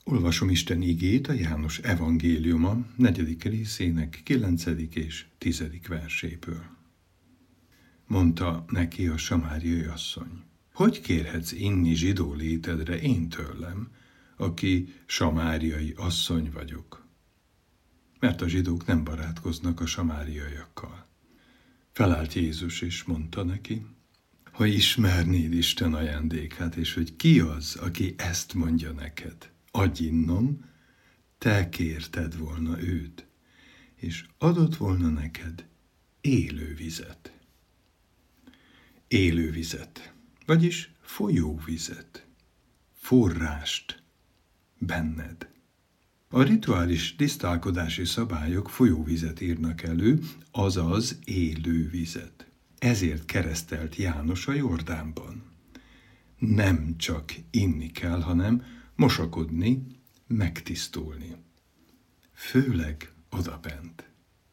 Olvasom Isten igét a János evangéliuma 4. részének 9. és 10. verséből. Mondta neki a samáriai asszony: hogy kérhetsz inni zsidó létedre én tőlem, aki samáriai asszony vagyok? Mert a zsidók nem barátkoznak a samáriaiakkal. Felállt Jézus és mondta neki: ha ismernéd Isten ajándékát, és hogy ki az, aki ezt mondja neked, adj innom, te kérted volna őt, és adott volna neked élő vizet. Élő vizet, vagyis folyóvizet, forrást benned. A rituális tisztálkodási szabályok folyóvizet írnak elő, azaz élő vizet. Ezért keresztelt János a Jordánban. Nem csak inni kell, hanem mosakodni, megtisztulni. Főleg odabent.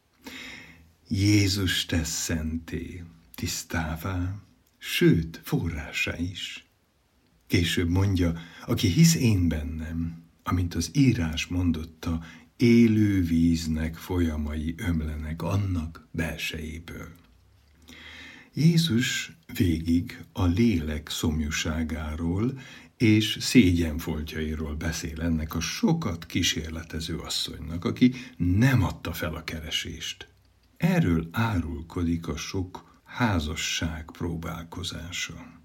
Jézus tesz szenté, tisztává, sőt, forrásá is. Később mondja, aki hisz én bennem, amint az írás mondotta, élő víznek folyamai ömlenek annak belsejéből. Jézus végig a lélek szomjúságáról és szégyenfoltjairól beszél ennek a sokat kísérletező asszonynak, aki nem adta fel a keresést. Erről árulkodik a sok házasság próbálkozása.